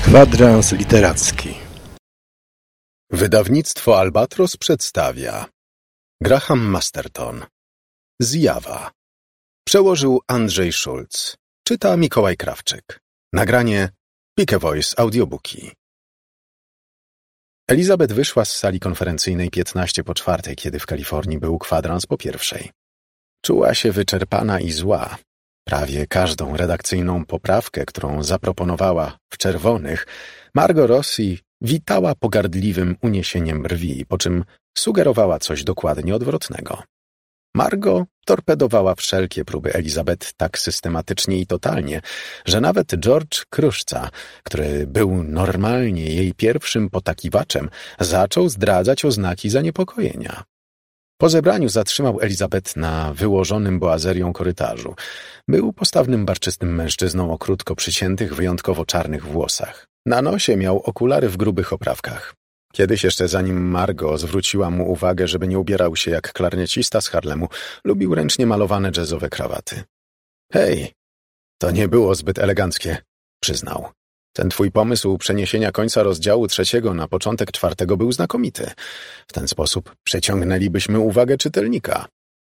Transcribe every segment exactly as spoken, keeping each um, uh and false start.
Kwadrans literacki. Wydawnictwo Albatros przedstawia Graham Masterton. Zjawa. Przełożył Andrzej Szulc. Czyta Mikołaj Krawczyk. Nagranie Pike Voice Audiobooki. Elizabeth wyszła z sali konferencyjnej piętnaście po czwartej, kiedy w Kalifornii był kwadrans po pierwszej. Czuła się wyczerpana i zła. Prawie każdą redakcyjną poprawkę, którą zaproponowała w czerwonych, Margot Rossi witała pogardliwym uniesieniem brwi, po czym sugerowała coś dokładnie odwrotnego. Margot torpedowała wszelkie próby Elizabeth tak systematycznie i totalnie, że nawet George Kruszca, który był normalnie jej pierwszym potakiwaczem, zaczął zdradzać oznaki zaniepokojenia. Po zebraniu zatrzymał Elizabeth na wyłożonym boazerią korytarzu. Był postawnym, barczystym mężczyzną o krótko przyciętych, wyjątkowo czarnych włosach. Na nosie miał okulary w grubych oprawkach. Kiedyś jeszcze zanim Margot zwróciła mu uwagę, żeby nie ubierał się jak klarnecista z Harlemu, lubił ręcznie malowane jazzowe krawaty. Hej, to nie było zbyt eleganckie, przyznał. Ten twój pomysł przeniesienia końca rozdziału trzeciego na początek czwartego był znakomity. W ten sposób przeciągnęlibyśmy uwagę czytelnika.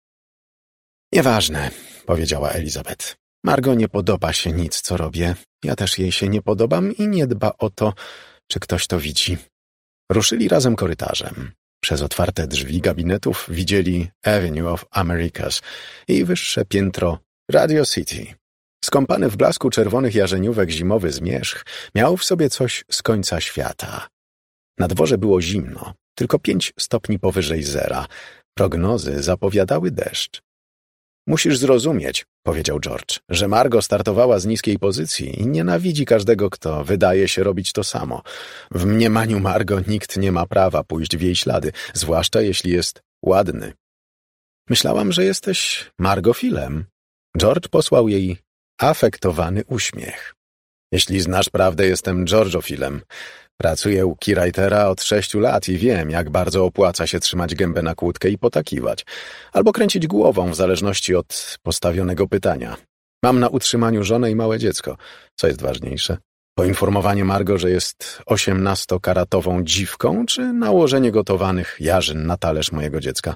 Nieważne, powiedziała Elizabeth. Margot nie podoba się nic, co robię. Ja też jej się nie podobam i nie dba o to, czy ktoś to widzi. Ruszyli razem korytarzem. Przez otwarte drzwi gabinetów widzieli Avenue of Americas i wyższe piętro Radio City. Skąpany w blasku czerwonych jarzeniówek zimowy zmierzch miał w sobie coś z końca świata. Na dworze było zimno, tylko pięć stopni powyżej zera. Prognozy zapowiadały deszcz. Musisz zrozumieć, powiedział George, że Margot startowała z niskiej pozycji i nienawidzi każdego, kto wydaje się robić to samo. W mniemaniu Margot nikt nie ma prawa pójść w jej ślady, zwłaszcza jeśli jest ładny. Myślałam, że jesteś Margofilem. George posłał jej afektowany uśmiech. Jeśli znasz prawdę, jestem Georgeofilem. Pracuję u Keywritera od sześciu lat i wiem, jak bardzo opłaca się trzymać gębę na kłódkę i potakiwać. Albo kręcić głową, w zależności od postawionego pytania. Mam na utrzymaniu żonę i małe dziecko. Co jest ważniejsze? Poinformowanie Margot, że jest osiemnastokaratową dziwką, czy nałożenie gotowanych jarzyn na talerz mojego dziecka?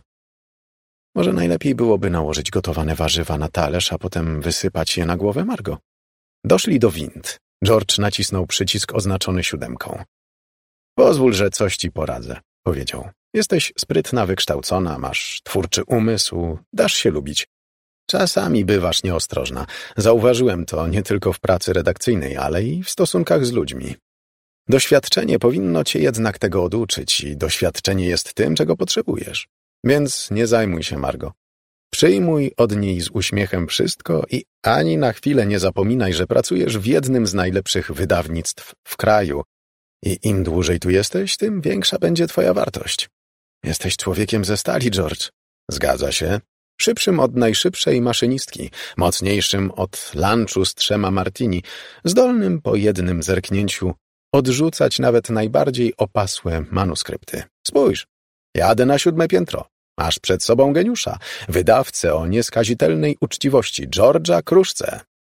Może najlepiej byłoby nałożyć gotowane warzywa na talerz, a potem wysypać je na głowę Margot. Doszli do wind. George nacisnął przycisk oznaczony siódemką. Pozwól, że coś ci poradzę, powiedział. Jesteś sprytna, wykształcona, masz twórczy umysł, dasz się lubić. Czasami bywasz nieostrożna. Zauważyłem to nie tylko w pracy redakcyjnej, ale i w stosunkach z ludźmi. Doświadczenie powinno cię jednak tego oduczyć i doświadczenie jest tym, czego potrzebujesz. Więc nie zajmuj się Margot. Przyjmuj od niej z uśmiechem wszystko i ani na chwilę nie zapominaj, że pracujesz w jednym z najlepszych wydawnictw w kraju i im dłużej tu jesteś, tym większa będzie twoja wartość. Jesteś człowiekiem ze stali, George. Zgadza się. Szybszym od najszybszej maszynistki, mocniejszym od lunchu z trzema martini, zdolnym po jednym zerknięciu odrzucać nawet najbardziej opasłe manuskrypty. Spójrz, jadę na siódme piętro. Masz przed sobą geniusza, wydawcę o nieskazitelnej uczciwości, George'a Kruszce.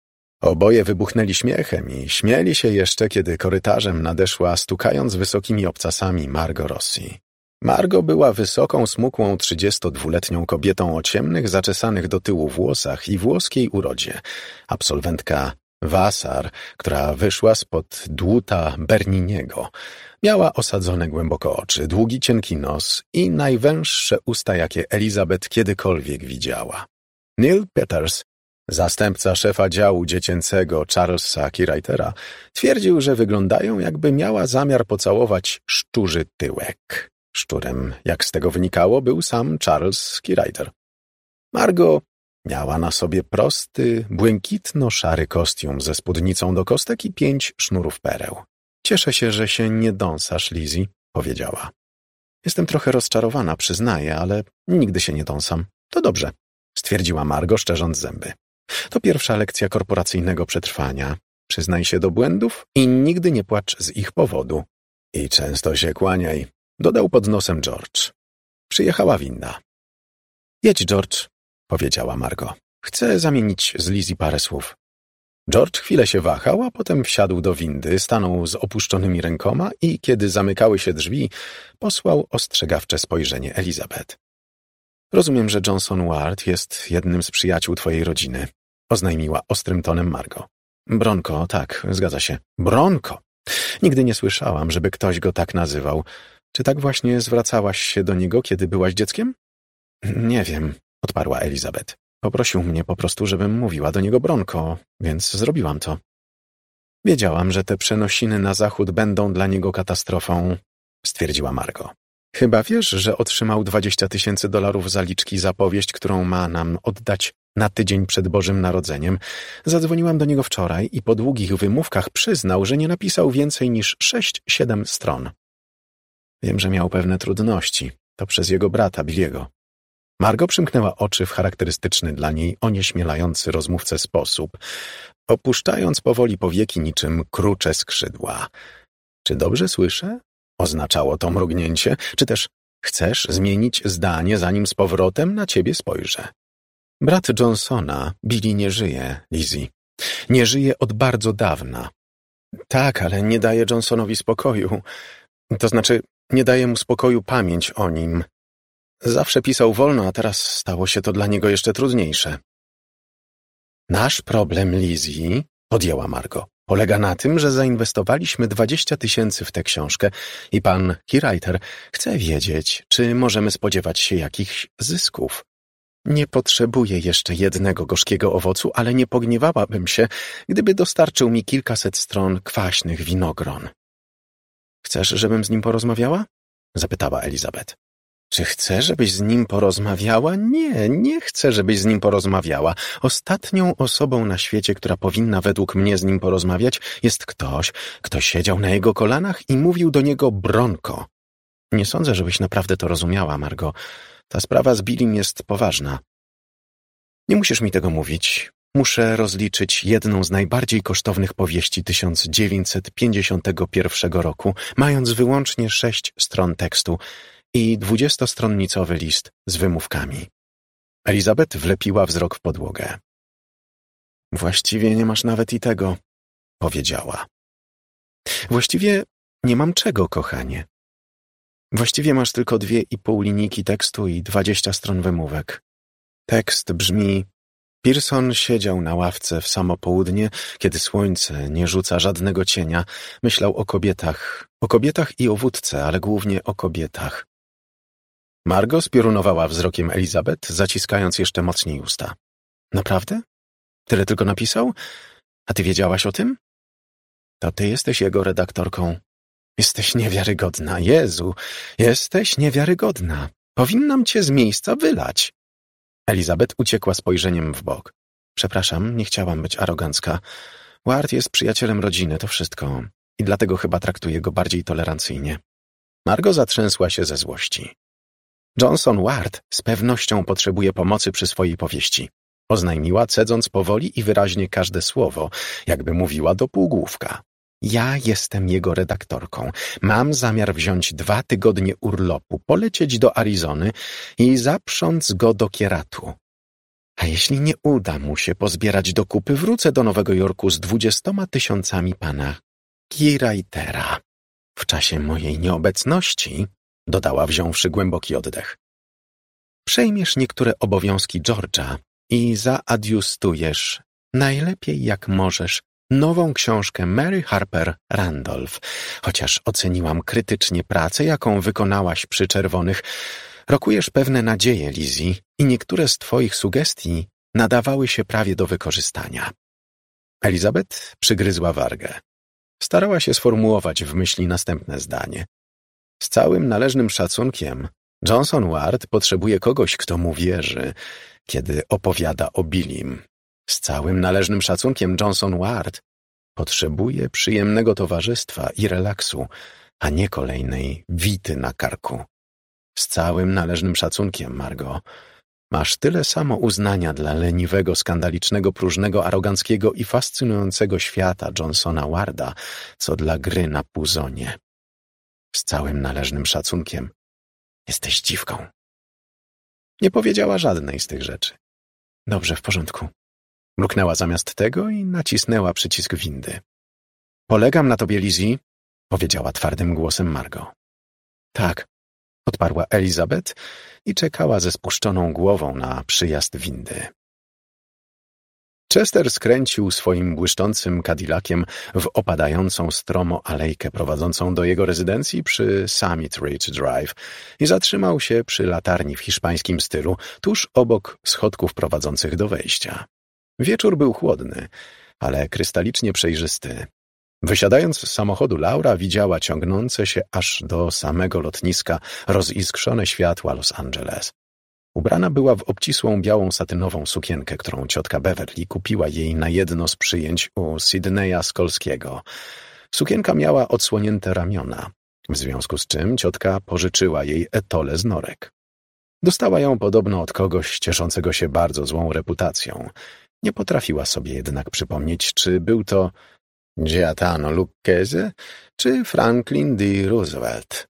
Oboje wybuchnęli śmiechem i śmieli się jeszcze, kiedy korytarzem nadeszła, stukając wysokimi obcasami, Margot Rossi. Margot była wysoką, smukłą, trzydziestodwuletnią kobietą o ciemnych, zaczesanych do tyłu włosach i włoskiej urodzie. Absolwentka Vassar, która wyszła spod dłuta Berniniego. Miała osadzone głęboko oczy, długi, cienki nos i najwęższe usta, jakie Elizabeth kiedykolwiek widziała. Neil Peters, zastępca szefa działu dziecięcego Charlesa Keywritera, twierdził, że wyglądają, jakby miała zamiar pocałować szczurzy tyłek. Szczurem, jak z tego wynikało, był sam Charles Keywriter. Margot miała na sobie prosty, błękitno-szary kostium ze spódnicą do kostek i pięć sznurów pereł. Cieszę się, że się nie dąsasz, Lizzie, powiedziała. Jestem trochę rozczarowana, przyznaję, ale nigdy się nie dąsam. To dobrze, stwierdziła Margot, szczerząc zęby. To pierwsza lekcja korporacyjnego przetrwania. Przyznaj się do błędów i nigdy nie płacz z ich powodu. I często się kłaniaj, dodał pod nosem George. Przyjechała winda. Jedź, George, powiedziała Margot. Chcę zamienić z Lizzie parę słów. George chwilę się wahał, a potem wsiadł do windy, stanął z opuszczonymi rękoma i, kiedy zamykały się drzwi, posłał ostrzegawcze spojrzenie Elizabeth. Rozumiem, że Johnson Ward jest jednym z przyjaciół twojej rodziny, oznajmiła ostrym tonem Margo. Bronco, tak, zgadza się. Bronco! Nigdy nie słyszałam, żeby ktoś go tak nazywał. Czy tak właśnie zwracałaś się do niego, kiedy byłaś dzieckiem? Nie wiem, odparła Elizabeth. Poprosił mnie po prostu, żebym mówiła do niego Bronco, więc zrobiłam to. Wiedziałam, że te przenosiny na zachód będą dla niego katastrofą, stwierdziła Margo. Chyba wiesz, że otrzymał dwadzieścia tysięcy dolarów zaliczki za powieść, którą ma nam oddać na tydzień przed Bożym Narodzeniem. Zadzwoniłam do niego wczoraj i po długich wymówkach przyznał, że nie napisał więcej niż sześć, siedem stron. Wiem, że miał pewne trudności. To przez jego brata, Billiego. Margo przymknęła oczy w charakterystyczny dla niej onieśmielający rozmówcę sposób, opuszczając powoli powieki niczym krucze skrzydła. Czy dobrze słyszę? Oznaczało to mrugnięcie, czy też chcesz zmienić zdanie, zanim z powrotem na ciebie spojrzę? Brat Johnsona, Billy, nie żyje, Lizzie. Nie żyje od bardzo dawna. Tak, ale nie daje Johnsonowi spokoju. To znaczy, nie daje mu spokoju pamięć o nim. Zawsze pisał wolno, a teraz stało się to dla niego jeszcze trudniejsze. Nasz problem, Lizzie, podjęła Margo, polega na tym, że zainwestowaliśmy dwadzieścia tysięcy w tę książkę i pan Keywriter chce wiedzieć, czy możemy spodziewać się jakichś zysków. Nie potrzebuję jeszcze jednego gorzkiego owocu, ale nie pogniewałabym się, gdyby dostarczył mi kilkaset stron kwaśnych winogron. Chcesz, żebym z nim porozmawiała? Zapytała Elizabeth. Czy chcę, żebyś z nim porozmawiała? Nie, nie chcę, żebyś z nim porozmawiała. Ostatnią osobą na świecie, która powinna według mnie z nim porozmawiać, jest ktoś, kto siedział na jego kolanach i mówił do niego Bronco. Nie sądzę, żebyś naprawdę to rozumiała, Margo. Ta sprawa z Billym jest poważna. Nie musisz mi tego mówić. Muszę rozliczyć jedną z najbardziej kosztownych powieści tysiąc dziewięćset pięćdziesiątego pierwszego roku, mając wyłącznie sześć stron tekstu i dwudziestostronnicowy list z wymówkami. Elizabeth wlepiła wzrok w podłogę. Właściwie nie masz nawet i tego, powiedziała. Właściwie nie mam czego, kochanie. Właściwie masz tylko dwie i pół linijki tekstu i dwadzieścia stron wymówek. Tekst brzmi: Pearson siedział na ławce w samo południe, kiedy słońce nie rzuca żadnego cienia. Myślał o kobietach, o kobietach i o wódce, ale głównie o kobietach. Margo spiorunowała wzrokiem Elizabeth, zaciskając jeszcze mocniej usta. Naprawdę? Tyle tylko napisał? A ty wiedziałaś o tym? To ty jesteś jego redaktorką. Jesteś niewiarygodna, Jezu, jesteś niewiarygodna. Powinnam cię z miejsca wylać. Elizabeth uciekła spojrzeniem w bok. Przepraszam, nie chciałam być arogancka. Ward jest przyjacielem rodziny, to wszystko. I dlatego chyba traktuję go bardziej tolerancyjnie. Margo zatrzęsła się ze złości. Johnson Ward z pewnością potrzebuje pomocy przy swojej powieści, oznajmiła, cedząc powoli i wyraźnie każde słowo, jakby mówiła do półgłówka. Ja jestem jego redaktorką. Mam zamiar wziąć dwa tygodnie urlopu, polecieć do Arizony i zaprząc go do Kieratu. A jeśli nie uda mu się pozbierać do kupy, wrócę do Nowego Jorku z dwudziestoma tysiącami pana Keywritera. W czasie mojej nieobecności, dodała, wziąwszy głęboki oddech, przejmiesz niektóre obowiązki George'a i zaadiustujesz, najlepiej jak możesz, nową książkę Mary Harper Randolph. Chociaż oceniłam krytycznie pracę, jaką wykonałaś przy Czerwonych, rokujesz pewne nadzieje, Lizzie, i niektóre z twoich sugestii nadawały się prawie do wykorzystania. Elizabeth przygryzła wargę. Starała się sformułować w myśli następne zdanie. Z całym należnym szacunkiem, Johnson Ward potrzebuje kogoś, kto mu wierzy, kiedy opowiada o Billym. Z całym należnym szacunkiem, Johnson Ward potrzebuje przyjemnego towarzystwa i relaksu, a nie kolejnej wity na karku. Z całym należnym szacunkiem, Margo, masz tyle samo uznania dla leniwego, skandalicznego, próżnego, aroganckiego i fascynującego świata Johnsona Warda, co dla gry na puzonie. Z całym należnym szacunkiem, jesteś dziwką. Nie powiedziała żadnej z tych rzeczy. Dobrze, w porządku. Mruknęła zamiast tego i nacisnęła przycisk windy. Polegam na tobie, Lizzie, powiedziała twardym głosem Margo. Tak, odparła Elizabeth i czekała ze spuszczoną głową na przyjazd windy. Chester skręcił swoim błyszczącym Cadillaciem w opadającą stromo alejkę prowadzącą do jego rezydencji przy Summit Ridge Drive i zatrzymał się przy latarni w hiszpańskim stylu, tuż obok schodków prowadzących do wejścia. Wieczór był chłodny, ale krystalicznie przejrzysty. Wysiadając z samochodu, Laura widziała ciągnące się aż do samego lotniska roziskrzone światła Los Angeles. Ubrana była w obcisłą białą satynową sukienkę, którą ciotka Beverly kupiła jej na jedno z przyjęć u Sydneya Skolskiego. Sukienka miała odsłonięte ramiona, w związku z czym ciotka pożyczyła jej etole z norek. Dostała ją podobno od kogoś cieszącego się bardzo złą reputacją. Nie potrafiła sobie jednak przypomnieć, czy był to Gaetano Lucchese czy Franklin D. Roosevelt.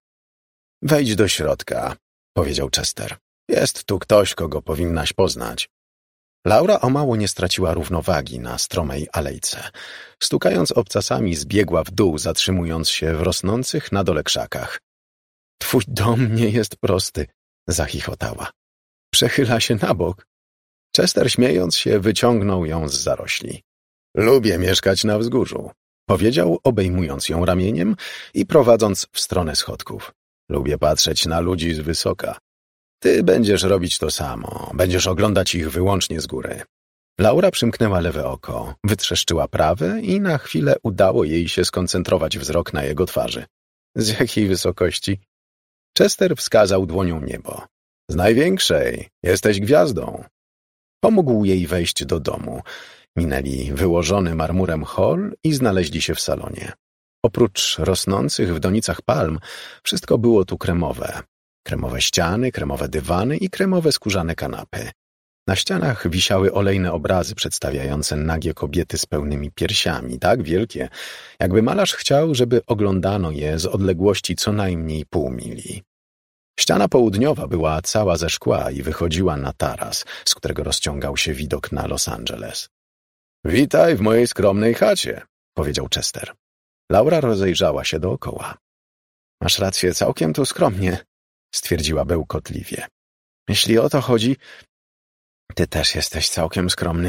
Wejdź do środka, powiedział Chester. Jest tu ktoś, kogo powinnaś poznać. Laura o mało nie straciła równowagi na stromej alejce. Stukając obcasami, zbiegła w dół, zatrzymując się w rosnących na dole krzakach. Twój dom nie jest prosty, zachichotała. Przechyla się na bok. Chester, śmiejąc się, wyciągnął ją z zarośli. Lubię mieszkać na wzgórzu, powiedział, obejmując ją ramieniem i prowadząc w stronę schodków. Lubię patrzeć na ludzi z wysoka. Ty będziesz robić to samo, będziesz oglądać ich wyłącznie z góry. Laura przymknęła lewe oko, wytrzeszczyła prawe i na chwilę udało jej się skoncentrować wzrok na jego twarzy. Z jakiej wysokości? Chester wskazał dłonią niebo. Z największej, jesteś gwiazdą. Pomógł jej wejść do domu. Minęli wyłożony marmurem hol i znaleźli się w salonie. Oprócz rosnących w donicach palm, wszystko było tu kremowe. Kremowe ściany, kremowe dywany i kremowe skórzane kanapy. Na ścianach wisiały olejne obrazy przedstawiające nagie kobiety z pełnymi piersiami, tak wielkie, jakby malarz chciał, żeby oglądano je z odległości co najmniej pół mili. Ściana południowa była cała ze szkła i wychodziła na taras, z którego rozciągał się widok na Los Angeles. Witaj w mojej skromnej chacie, powiedział Chester. Laura rozejrzała się dookoła. Masz rację, całkiem tu skromnie, stwierdziła bełkotliwie. Jeśli o to chodzi, ty też jesteś całkiem skromny.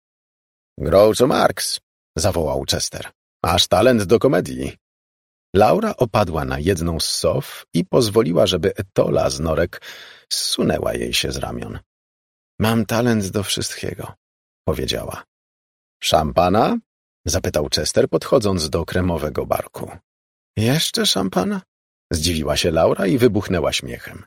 Groucho Marx, zawołał Chester. Masz talent do komedii. Laura opadła na jedną z sof i pozwoliła, żeby etola z norek zsunęła jej się z ramion. Mam talent do wszystkiego, powiedziała. Szampana? Zapytał Chester, podchodząc do kremowego barku. Jeszcze szampana? Zdziwiła się Laura i wybuchnęła śmiechem.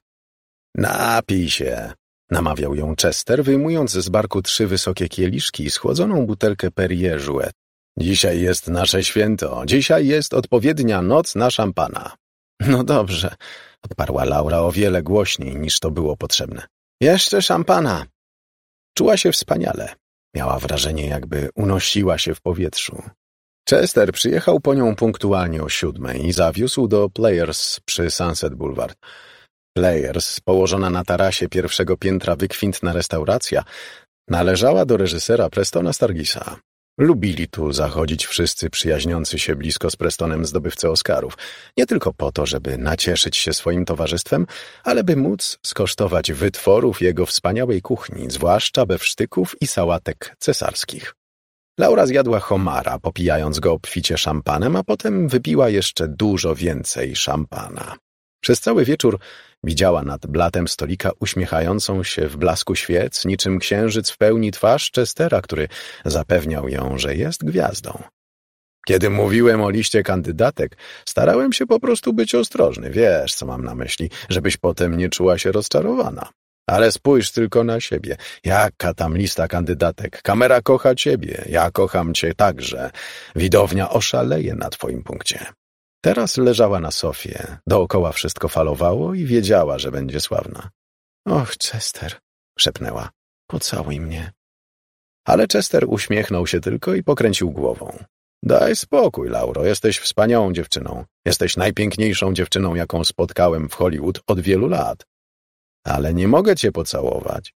Napij się, namawiał ją Chester, wyjmując z barku trzy wysokie kieliszki i schłodzoną butelkę Perrier Jouet. Dzisiaj jest nasze święto, dzisiaj jest odpowiednia noc na szampana. No dobrze, odparła Laura o wiele głośniej niż to było potrzebne. Jeszcze szampana. Czuła się wspaniale. Miała wrażenie, jakby unosiła się w powietrzu. Chester przyjechał po nią punktualnie o siódmej i zawiózł do Players przy Sunset Boulevard. Players, położona na tarasie pierwszego piętra wykwintna restauracja, należała do reżysera Prestona Stargisa. Lubili tu zachodzić wszyscy przyjaźniący się blisko z Prestonem zdobywcy Oscarów. Nie tylko po to, żeby nacieszyć się swoim towarzystwem, ale by móc skosztować wytworów jego wspaniałej kuchni, zwłaszcza bewsztyków i sałatek cesarskich. Laura zjadła homara, popijając go obficie szampanem, a potem wypiła jeszcze dużo więcej szampana. Przez cały wieczór widziała nad blatem stolika uśmiechającą się w blasku świec, niczym księżyc w pełni twarz Chestera, który zapewniał ją, że jest gwiazdą. Kiedy mówiłem o liście kandydatek, starałem się po prostu być ostrożny. Wiesz, co mam na myśli, żebyś potem nie czuła się rozczarowana. Ale spójrz tylko na siebie. Jaka tam lista kandydatek? Kamera kocha ciebie. Ja kocham cię także. Widownia oszaleje na twoim punkcie. Teraz leżała na sofie. Dookoła wszystko falowało i wiedziała, że będzie sławna. Och, Chester, szepnęła. Pocałuj mnie. Ale Chester uśmiechnął się tylko i pokręcił głową. Daj spokój, Lauro. Jesteś wspaniałą dziewczyną. Jesteś najpiękniejszą dziewczyną, jaką spotkałem w Hollywood od wielu lat. Ale nie mogę cię pocałować.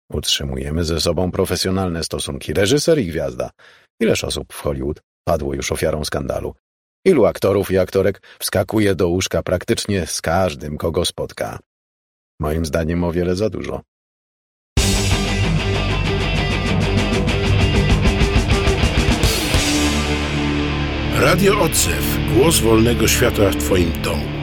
Utrzymujemy ze sobą profesjonalne stosunki. Reżyser i gwiazda. Ileż osób w Hollywood padło już ofiarą skandalu? Ilu aktorów i aktorek wskakuje do łóżka praktycznie z każdym, kogo spotka? Moim zdaniem o wiele za dużo. Radio Odzew. Głos wolnego świata w Twoim domu.